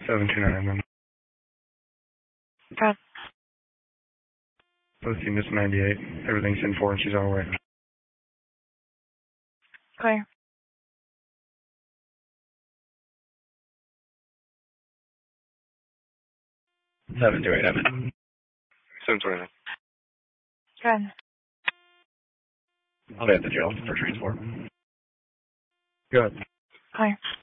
729. Good. Both units 98. Everything's in 4 and she's on her way. Clear. Seven to 8. 729. Good. I'll be at the jail for transport. Good. Clear.